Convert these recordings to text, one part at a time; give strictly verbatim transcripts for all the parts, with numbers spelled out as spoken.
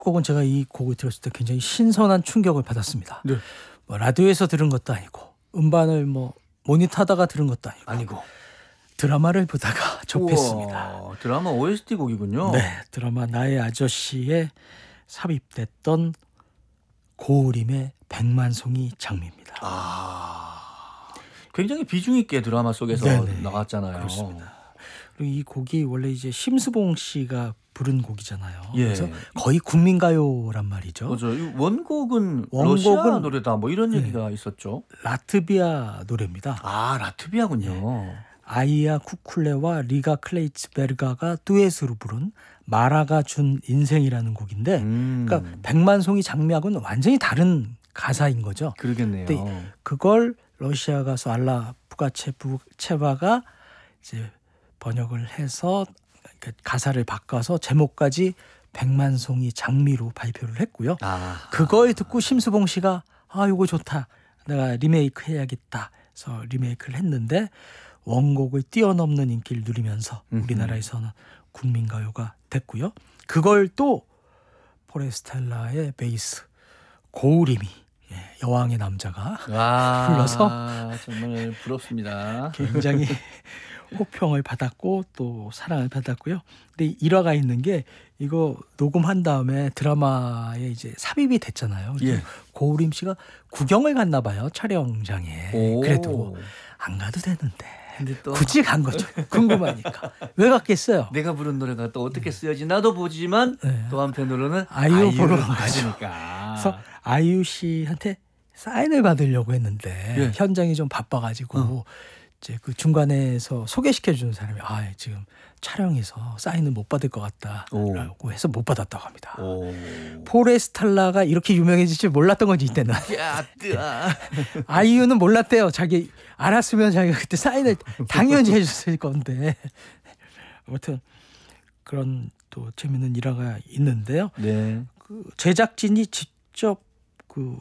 곡은 제가 이 곡을 들었을 때 굉장히 신선한 충격을 받았습니다. 네. 뭐 라디오에서 들은 것도 아니고 음반을 뭐 모니터하다가 들은 것도 아니고, 아니고. 드라마를 보다가 접했습니다. 우와, 드라마 오에스티 곡이군요. 네, 드라마 나의 아저씨에 삽입됐던 고우림의 백만송이 장미입니다. 아, 굉장히 비중 있게 드라마 속에서 네네, 나왔잖아요. 그렇습니다. 그리고 이 곡이 원래 이제 심수봉 씨가 부른 곡이잖아요. 예. 그래서 거의 국민가요란 말이죠. 맞아요. 이 원곡은, 원곡은 러시아 노래다 뭐 이런 네. 얘기가 있었죠. 라트비아 노래입니다. 아, 라트비아군요. 아이야 쿠쿨레와 리가 클레이츠베르가가 듀엣으로 부른 마라가 준 인생이라는 곡인데, 음, 그러니까 백만송이 장미하고는 완전히 다른 가사인 거죠. 그러겠네요. 근데 그걸 러시아 가수 알라 푸가체프체바가 이제 번역을 해서 가사를 바꿔서 제목까지 백만송이 장미로 발표를 했고요. 아, 그걸 듣고 심수봉 씨가 아 이거 좋다, 내가 리메이크 해야겠다 해서 리메이크를 했는데 원곡을 뛰어넘는 인기를 누리면서 우리나라에서는 국민가요가 됐고요. 그걸 또 포레스텔라의 베이스 고우림이, 예, 여왕의 남자가 와, 불러서 정말 부럽습니다. 굉장히 호평을 받았고 또 사랑을 받았고요. 근데 일화가 있는 게, 이거 녹음한 다음에 드라마에 이제 삽입이 됐잖아요. 그래서 예. 고우림 씨가 구경을 갔나 봐요, 촬영장에. 오. 그래도 안 가도 되는데 근데 또 굳이 간 거죠. 궁금하니까. 왜 갔겠어요? 내가 부른 노래가 또 어떻게 쓰여지 나도 보지만 네. 또 한편으로는 아이유 보러 간 거죠. 가지니까. 그래서 아이유 씨한테 사인을 받으려고 했는데 예. 현장이 좀 바빠가지고 어. 이제 그 중간에서 소개시켜 주는 사람이 아 지금 촬영해서 사인을 못 받을 것 같다라고 해서 못 받았다고 합니다. 오. 포레스텔라가 이렇게 유명해질 줄 몰랐던 거지 이때는. 야, 뜨아. 아이유는 몰랐대요. 자기 알았으면 자기가 그때 사인을 당연히 해줬을 건데. 아무튼 그런 또 재밌는 일화가 있는데요. 네. 그 제작진이 직접 그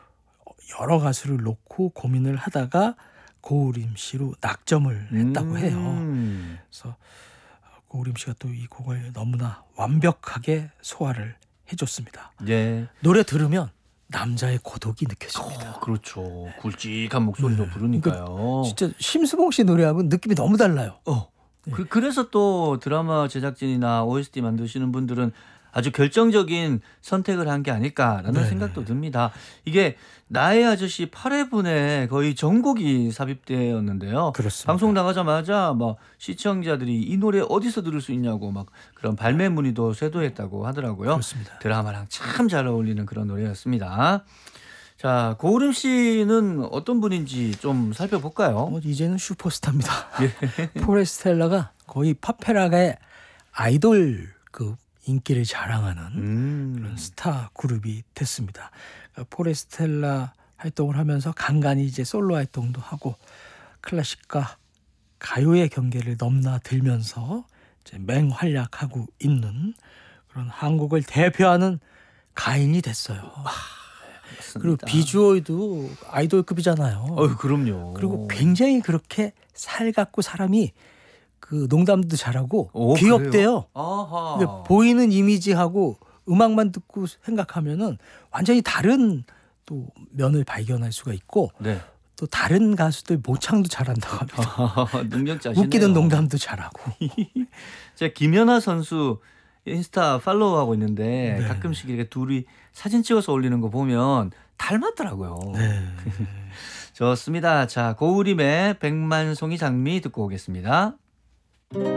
여러 가수를 놓고 고민을 하다가 고우림 씨로 낙점을 했다고 해요. 음. 그래서 고우림 씨가 또 이 곡을 너무나 완벽하게 소화를 해줬습니다. 네. 노래 들으면 남자의 고독이 느껴집니다. 어, 그렇죠. 굵직한 목소리로 네. 부르니까요. 진짜 심수봉 씨 노래하고 느낌이 너무 달라요. 어. 그, 그래서 또 드라마 제작진이나 오에스티 만드시는 분들은 아주 결정적인 선택을 한 게 아닐까라는 네네. 생각도 듭니다. 이게 나의 아저씨 팔 회분에 거의 전곡이 삽입되었는데요. 그렇습니다. 방송 나가자마자 막 시청자들이 이 노래 어디서 들을 수 있냐고 막 그런 발매 문의도 쇄도했다고 하더라고요. 그렇습니다. 드라마랑 참 잘 어울리는 그런 노래였습니다. 자, 고우림 씨는 어떤 분인지 좀 살펴볼까요? 어, 이제는 슈퍼스타입니다. 예. 포레스텔라가 거의 파페라가의 아이돌 그 인기를 자랑하는 음. 그런 스타 그룹이 됐습니다. 그러니까 포레스텔라 활동을 하면서 간간히 이제 솔로 활동도 하고 클래식과 가요의 경계를 넘나들면서 이제 맹활약하고 있는 그런 한국을 대표하는 가인이 됐어요. 그리고 맞습니다. 비주얼도 아이돌급이잖아요. 어휴, 그럼요. 그리고 굉장히 그렇게 살갑고 사람이 그 농담도 잘하고 오, 귀엽대요. 그래요? 아하. 근데 보이는 이미지하고 음악만 듣고 생각하면은 완전히 다른 또 면을 발견할 수가 있고 네. 또 다른 가수들 모창도 잘한다고 합니다. 능력자시네요. 웃기는 농담도 잘하고. 제가 김연아 선수 인스타 팔로우하고 있는데 네. 가끔씩 이렇게 둘이 사진 찍어서 올리는 거 보면 닮았더라고요. 네. 좋습니다. 자, 고우림의 백만송이 장미 듣고 오겠습니다.